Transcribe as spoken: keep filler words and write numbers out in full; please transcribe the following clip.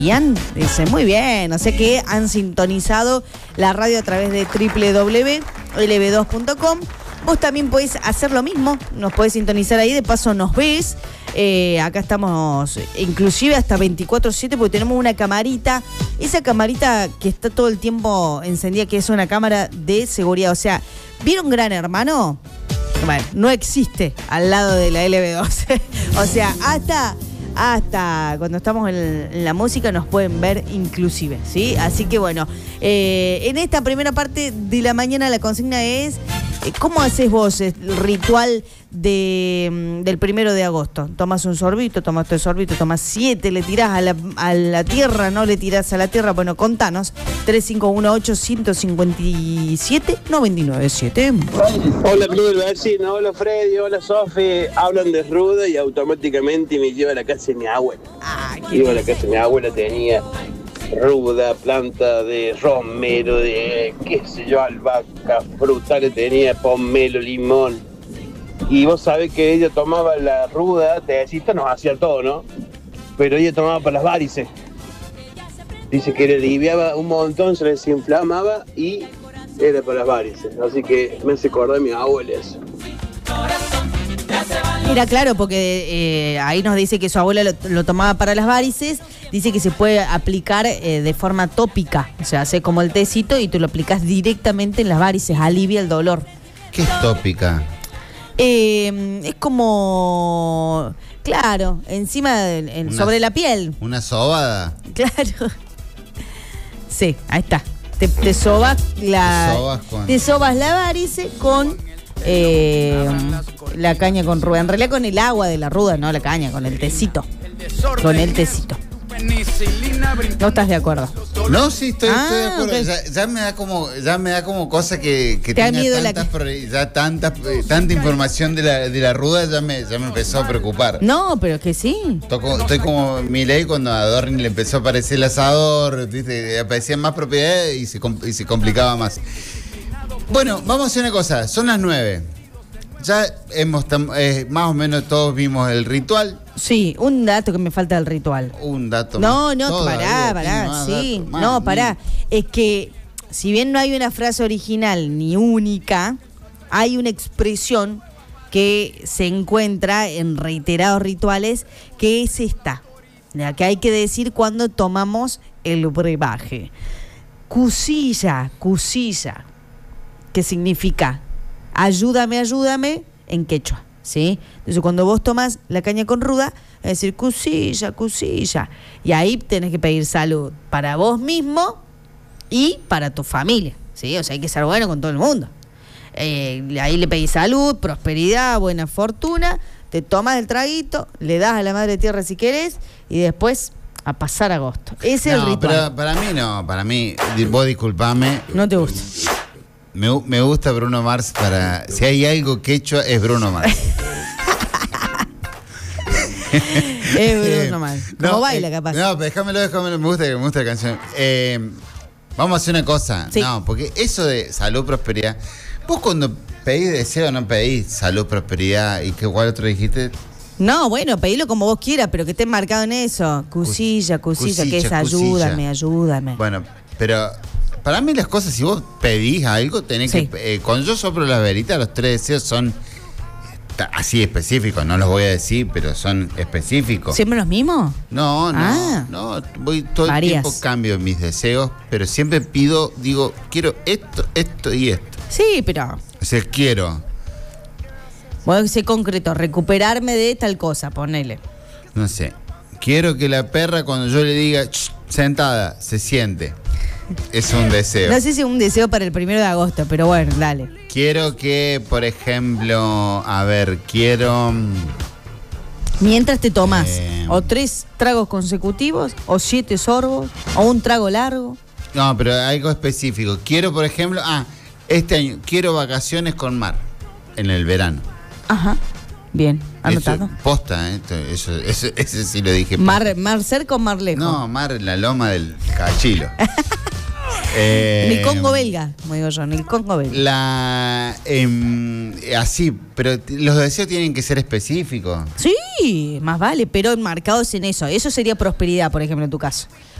Dice, muy bien, o sea que han sintonizado la radio a través de doble u doble u doble u punto ele be dos punto com. Vos también podés hacer lo mismo, nos podés sintonizar ahí, de paso nos ves. Eh, acá estamos inclusive hasta veinticuatro siete porque tenemos una camarita, esa camarita que está todo el tiempo encendida, que es una cámara de seguridad. O sea, ¿vieron Gran Hermano? Bueno, no existe al lado de la ele be dos. O sea, hasta... Hasta cuando estamos en, en la música nos pueden ver inclusive, ¿sí? Así que bueno, eh, en esta primera parte de la mañana la consigna es eh, ¿cómo haces vos el ritual de, del primero de agosto? Tomás un sorbito, tomás tres sorbitos, tomás siete, le tirás a la, a la tierra, no le tirás a la tierra. Bueno, contanos, tres cinco uno ocho, uno cinco siete, nueve nueve siete. Hola Club del Vecino, hola Freddy, hola Sofi. Hablan de ruda y automáticamente me lleva a la casa de mi abuela. Ah, Iba a la casa de mi abuela, tenía ruda, planta de romero, de qué sé yo, albahaca, frutales, tenía pomelo, limón. Y vos sabés que ella tomaba la ruda, tecito, nos hacía todo, ¿no? Pero ella tomaba para las varices. Dice que le aliviaba un montón, se le desinflamaba y era para las varices. Así que me hace acordar de mi abuela eso. Mira, claro, porque eh, ahí nos dice que su abuela lo, lo tomaba para las varices. Dice que se puede aplicar eh, de forma tópica. O sea, hace como el tecito y tú lo aplicas directamente en las varices, alivia el dolor. ¿Qué es tópica? Eh, es como, claro, encima, de, en, una, sobre la piel. Una sobada. Claro. Sí, ahí está. Te, te sobas la, te sobas, con... te sobas la varice con eh, la caña con ruda. En realidad con el agua de la ruda, no la caña, con el tecito. Con el tecito. ¿No estás de acuerdo? No, sí, estoy, ah, estoy de acuerdo. Okay. Ya, ya me da como, ya me da como cosa que, que tenga tantas, la... ya tanta, tanta información de la, de la ruda ya me, ya me empezó a preocupar. No, pero que sí. Toco, estoy como Milei cuando a Dorni le empezó a aparecer el asador, ¿viste? Aparecían más propiedades y se, y se complicaba más. Bueno, vamos a hacer una cosa. Son las nueve. Ya hemos, eh, más o menos todos vimos el ritual. Sí, un dato que me falta del ritual. Un dato. No, no, pará, pará, sí. Dato, no, pará. Es que, si bien no hay una frase original ni única, hay una expresión que se encuentra en reiterados rituales, que es esta, la que hay que decir cuando tomamos el brebaje. Cusilla, cusilla, que significa ayúdame, ayúdame, en quechua, ¿sí? Entonces, cuando vos tomás la caña con ruda, es decir, cusilla, cusilla. Y ahí tenés que pedir salud para vos mismo y para tu familia, ¿sí? O sea, hay que ser bueno con todo el mundo. Eh, ahí le pedís salud, prosperidad, buena fortuna, te tomas el traguito, le das a la madre tierra si querés y después a pasar agosto. Ese no, es el ritual. Pero para mí no, para mí, vos disculpame. No te gusta. Me, me gusta Bruno Mars para... Si hay algo quechua, es Bruno Mars. Es Bruno Mars. Como no, baila, eh, capaz. No, pero déjamelo, déjamelo. Me gusta, me gusta la canción. Eh, vamos a hacer una cosa. Sí. No, porque eso de salud, prosperidad... Vos cuando pedís deseo, no pedís salud, prosperidad. ¿Y qué cuál otro dijiste? No, bueno, pedilo como vos quieras, pero que esté marcado en eso. Cusilla, cusilla, que es ayúdame, ayúdame. Bueno, pero... Para mí las cosas, si vos pedís algo, tenés sí. que... Eh, cuando yo soplo las velitas, los tres deseos son así específicos. No los voy a decir, pero son específicos. ¿Siempre los mismos? No, no, ah. no. Voy todo Varías. el tiempo cambio mis deseos, pero siempre pido, digo, quiero esto, esto y esto. Sí, pero... O sea, quiero... Bueno, ser concreto, recuperarme de tal cosa, ponele. No sé. Quiero que la perra, cuando yo le diga, sentada, se siente. Es un deseo. No sé si es un deseo para el primero de agosto, pero bueno, dale. Quiero que, por ejemplo, a ver, quiero... Mientras te tomás eh... o tres tragos consecutivos, o siete sorbos, o un trago largo. No, pero algo específico. Quiero, por ejemplo, ah, este año, quiero vacaciones con mar, en el verano. Ajá, bien, anotado. Eso, posta, ¿eh? Eso, eso, eso sí lo dije. Mar, mar cerca o mar lejos. No, mar en la loma del Cachilo. Eh, En el Congo belga, como digo yo, en el Congo belga. La em, así, pero t- los deseos tienen que ser específicos. Sí, más vale, pero enmarcados en eso. Eso sería prosperidad, por ejemplo, en tu caso.